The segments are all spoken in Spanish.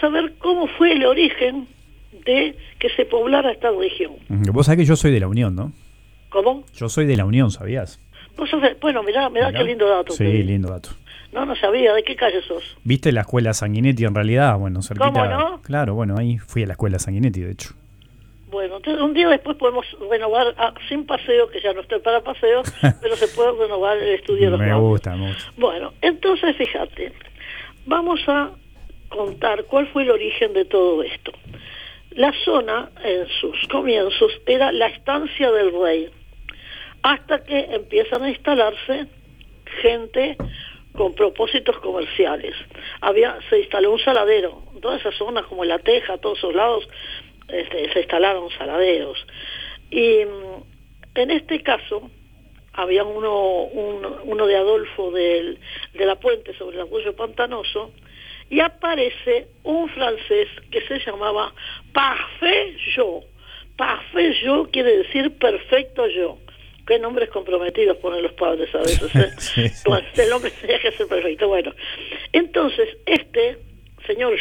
vamos a ver cómo fue el origen de que se poblara esta región. Vos sabés que yo soy de la Unión, ¿no? ¿Cómo? Yo soy de la Unión, ¿sabías? Vos sos bueno, mirá qué lindo dato. Sí, lindo dato. No sabía. ¿De qué calle sos? ¿Viste la escuela Sanguinetti en realidad? Bueno, cerquita. ¿Cómo no? Claro, bueno, ahí fui a la escuela Sanguinetti, de hecho. Bueno, entonces un día después podemos renovar, sin paseo, que ya no estoy para paseo, pero se puede renovar el estudio de los Me guardias. gusta. Bueno, entonces fíjate, vamos a contar cuál fue el origen de todo esto. La zona, en sus comienzos, era la estancia del rey, hasta que empiezan a instalarse gente con propósitos comerciales. Se instaló un saladero, en toda esa zona, como La Teja, todos esos lados, se instalaron saladeros. Y en este caso, había uno de Adolfo de la Puente, sobre el arroyo pantanoso, y aparece un francés que se llamaba Parfait Yo. Parfait Yo quiere decir perfecto yo. Qué nombres comprometidos ponen los padres a veces, ¿eh? Sí. Bueno, el nombre tenía que ser perfecto. Bueno, entonces este señor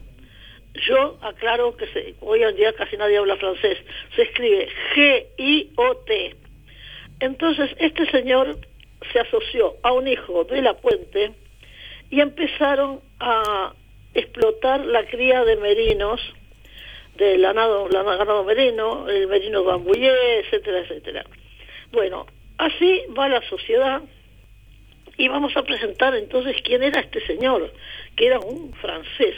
yo aclaro que hoy en día casi nadie habla francés, se escribe G-I-O-T. Entonces este señor se asoció a un hijo de La Puente y empezaron a explotar la cría de merinos, del ganado merino, el merino bambullé, etcétera, etcétera. Bueno, así va la sociedad y vamos a presentar entonces quién era este señor, que era un francés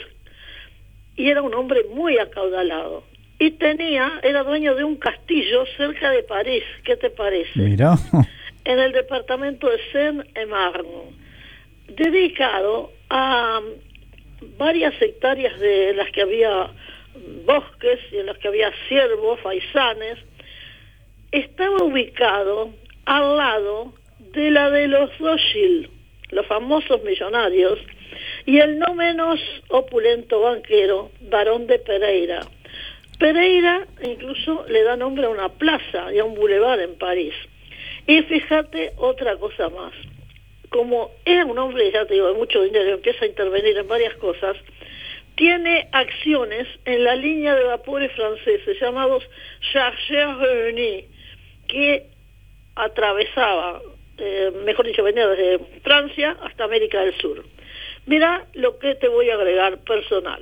y era un hombre muy acaudalado y era dueño de un castillo cerca de París. ¿Qué te parece? Mirá. En el departamento de Seine-et-Marne, dedicado a varias hectáreas de las que había bosques y en las que había ciervos, faisanes. Estaba ubicado al lado de la de los Rothschild, los famosos millonarios, y el no menos opulento banquero, barón de Pereira. Pereira incluso le da nombre a una plaza y a un bulevar en París. Y fíjate otra cosa más. Como era un hombre, ya te digo, de mucho dinero, empieza a intervenir en varias cosas, tiene acciones en la línea de vapores franceses llamados Chargeurs Réunis, que atravesaba, mejor dicho, venía desde Francia hasta América del Sur. Mirá lo que te voy a agregar personal.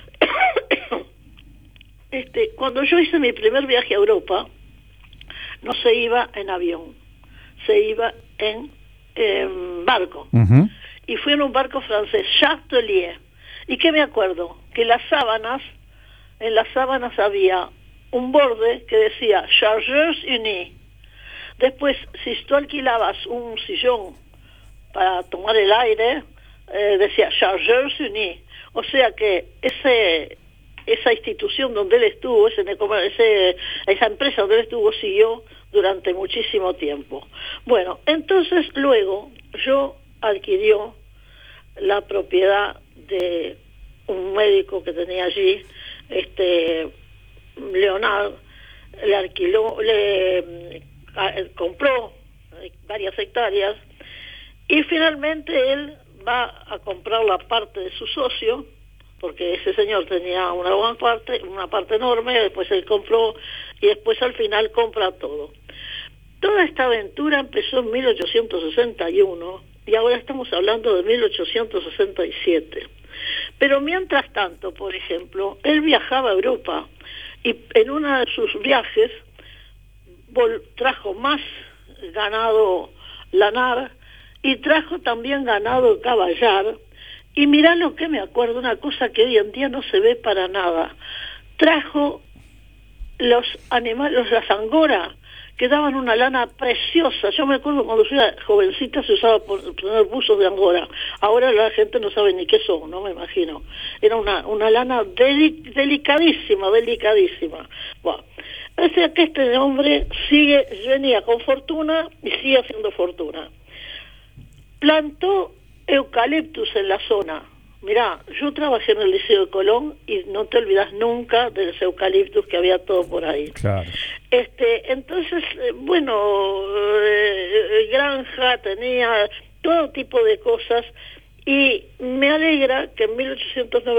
Cuando yo hice mi primer viaje a Europa, no se iba en avión, se iba en barco. Uh-huh. Y fui en un barco francés, Chartelier. ¿Y qué me acuerdo? Que en las sábanas había un borde que decía Chargeurs Unis. Después, si tú alquilabas un sillón para tomar el aire, decía Chargeurs Unis. O sea que esa institución donde él estuvo, esa empresa donde él estuvo, siguió durante muchísimo tiempo. Bueno, entonces luego yo adquirió la propiedad de un médico que tenía allí, Leonard, compró varias hectáreas y finalmente él va a comprar la parte de su socio, porque ese señor tenía una parte enorme, después él compró y después al final compra todo. Toda esta aventura empezó en 1861 y ahora estamos hablando de 1867. Pero mientras tanto, por ejemplo, él viajaba a Europa y en uno de sus viajes trajo más ganado lanar y trajo también ganado caballar. Y mirá lo que me acuerdo, una cosa que hoy en día no se ve para nada. Trajo los animales, las angora, que daban una lana preciosa. Yo me acuerdo cuando yo era jovencita se usaba por poner buzos de angora. Ahora la gente no sabe ni qué son, no me imagino. Era una lana delicadísima. Bueno, o sea que este hombre venía con fortuna y sigue haciendo fortuna. Plantó eucaliptus en la zona. Mirá, yo trabajé en el Liceo de Colón y no te olvidas nunca de los eucaliptus que había todo por ahí. Claro. Entonces, granja, tenía todo tipo de cosas y me alegra que en 1890